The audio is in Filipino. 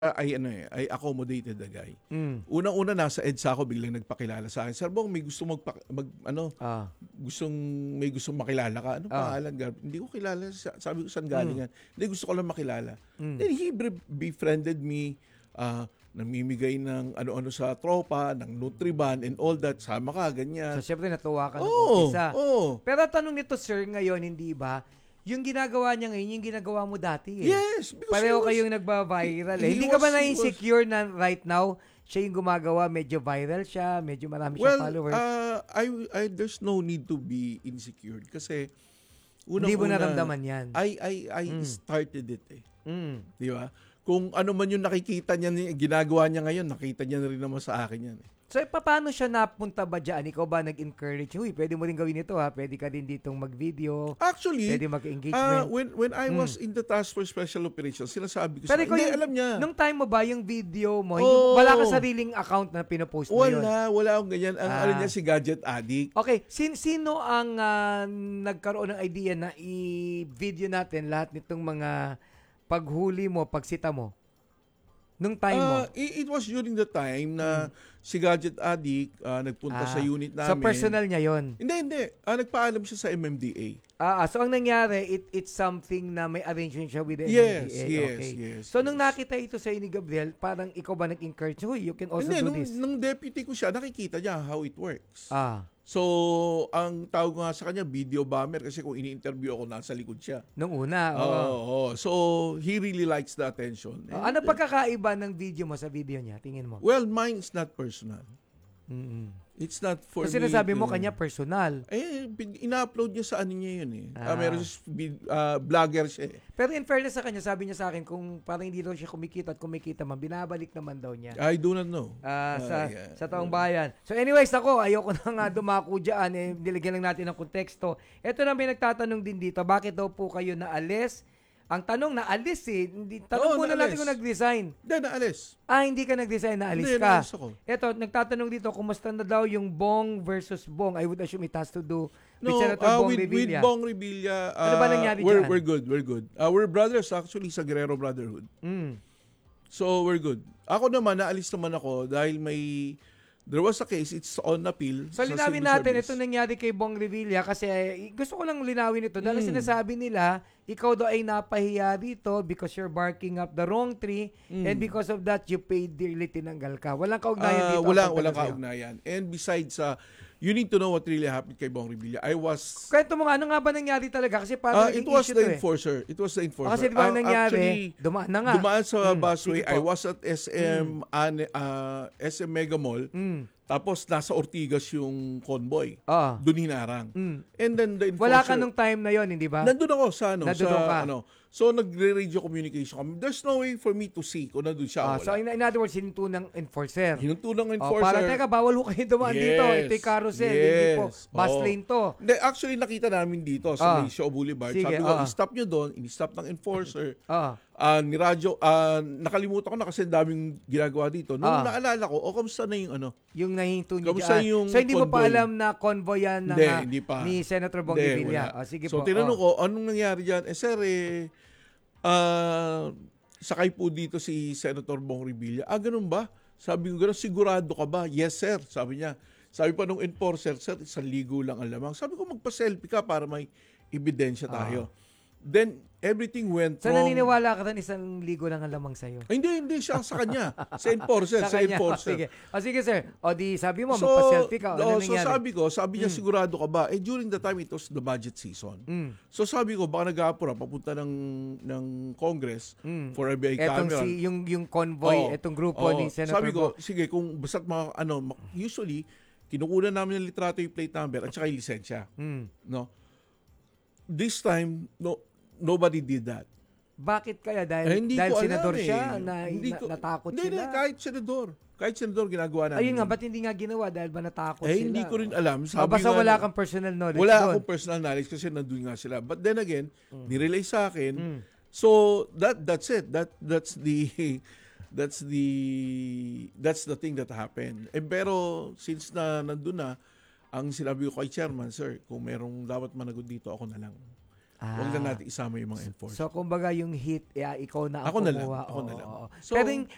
I accommodated the guy. Mm. Unang-una nasa EDSA ako, biglang nagpakilala sa akin. Sir Bong, may gusto may gustong makilala ka. Ano pangalan? Hindi ko kilala. Sabi ko, saan galing yan? Hindi, gusto ko lang makilala. Then he befriended me, namimigay ng ano-ano sa tropa, ng Nutriban and all that. Sama ka, ganyan. So, syempre, natuwa ka ng isa. Pero tanong nito, sir, ngayon, hindi ba? Yung ginagawa niya ngayon, yung ginagawa mo dati eh. Yes. Pareho kayong nagba-viral eh. Hindi ka ba na-insecure na right now, siya yung gumagawa, medyo viral siya, medyo marami siyang followers? There's no need to be insecure kasi hindi mo naramdaman yan. I started it eh. Di ba? Kung ano man yung nakikita niya, ginagawa niya ngayon, nakita niya na rin naman sa akin yan eh. So, paano siya napunta ba dyan? Ikaw ba nag-encourage? Uy, pwede mo rin gawin ito ha. Pwede ka din ditong mag-video. Actually, pwede mag-engagement. When I was in the task for special operations, sinasabi ko pero hindi, alam niya. Nung time mo ba, yung video mo, wala ka sariling account na pinopost mo yun? Wala akong ganyan. Ang ano niya, si Gadget Addict. Okay, sino ang nagkaroon ng idea na i-video natin lahat nitong mga paghuli mo, pagsita mo? Nung time mo? It was during the time na si Gadget Addict nagpunta sa unit namin. So personal niya yon? Hindi. Nagpaalam siya sa MMDA. So ang nangyari, it's something na may arrangement siya with the MMDA. Yes. So nung nakita ito sa ni Gabriel, parang ikaw ba nag-encourage? Uy, you can also do this. Nung deputy ko siya, nakikita niya how it works. So, ang tawag nga sa kanya, video bomber kasi kung ini-interview ako, nasa likod siya. Nung una, So, he really likes the attention. Ano pagkakaiba ng video mo sa video niya? Tingin mo? Well, mine is not personal. It's not for kasi me. Kasi nasabi mo kanya personal. Ina-upload niya sa ano niya yun eh. Meron vlogger siya eh. Pero in fairness sa kanya, sabi niya sa akin, kung parang hindi daw siya kumikita at kumikita man, binabalik naman daw niya. I do not know. Sa taong bayan. So anyways, ayoko na nga dumako dyan. Nilagyan lang natin ng konteksto. Ito na may nagtatanong din dito, bakit daw po kayo naalis? Ang tanong, naalis eh. Tanong muna natin kung nag-resign. Hindi, naalis. Hindi ka nag-resign, naalis ka. Hindi, naalis ako. Ito, nagtatanong dito, kumusta na daw yung Bong versus Bong? I would assume it has to do with Senator Bong Revilla. With Bong Revilla, ano ba nangyari dyan? We're good. We're brothers actually sa Guerrero Brotherhood. So, we're good. Ako naman, naalis naman ako dahil there was a case, it's on appeal. So, linawin natin, ito nangyari kay Bong Revilla kasi gusto ko lang linawin ito dahil sinasabi nila, ikaw daw ay napahiya dito because you're barking up the wrong tree and because of that, you paid dearly, tinanggal ka. Walang kaugnayan dito. Walang kaugnayan. And besides, you need to know what really happened kay Bong Revilla. Kwento mo nga, ano nga ba nangyari talaga? Kasi parang it was the enforcer. It was the enforcer. Kasi diba nangyari, dumaan na nga. Dumaan sa busway. I was at SM Mega Mall. Tapos nasa Ortigas yung convoy. Doon hinarang. And then the enforcer... Wala ka nung time na yon, hindi ba? Nandun ako sa So, nagre-radio communication kami. There's no way for me to see kung nandun siya. So, in other words, hinunto ng enforcer. Hinunto ng enforcer. Para, teka, bawal ho kayo dumaan dito. Ito'y carousel. Hindi po. Bus lane to. Hindi, actually, nakita namin dito sa may Shaw Boulevard. Sige, sabi ko, i-stop nyo doon. I-stop ng enforcer. Niradyo, nakalimutan ko na kasi daming ginagawa dito. Nung naalala ko, kamusta na yung ano? Yung nahinto nyo dyan. So, hindi mo pa alam na convoy yan ni Senator Bong Revilla? Sige so, po. tinanong ko, anong nangyari dyan? Sir, sakay po dito si Senator Bong Revilla. Ganun ba? Sabi ko, ganun, sigurado ka ba? Yes, sir. Sabi niya. Sabi pa nung enforcer, sir, 1,000 lang ang lamang. Sabi ko, magpa-selfie ka para may ebidensya tayo. Then, everything went wrong. So, wrong. naniniwala ka na 1,000 lang ang lamang sa'yo? Hindi siya sa kanya. Sa enforcer. sa enforcer. Sige, sir. Di sabi mo, magpa-selfie ka. Ano nangyari? Sabi niya, sigurado ka ba? During the time, it was the budget season. So, sabi ko, baka nag-aapura, papunta ng Congress for FBI camera. Yung convoy, itong grupo ni Senator Sabi ko, sige, kung basta't usually, kinukunan namin ng litrato yung plate number at saka yung lisensya. No? This time, nobody did that. Bakit kaya? Dahil senador siya, natakot sila? Hindi, kahit senador ginagawa namin. Ayun nga, ba't hindi nga ginawa? Dahil ba natakot sila? Hindi ko rin alam. Basta wala kang personal knowledge. Wala akong personal knowledge kasi nandun nga sila. But then again, nirelay sa akin. So, that's it. That's the thing that happened. Pero, since nandun na, ang sinabi ko kay chairman, sir, kung merong dapat managot dito, ako na lang. Huwag na natin isama yung mga enforcers. So, kumbaga yung hit, ikaw na ako na lang. kumuha. Ako na lang. So,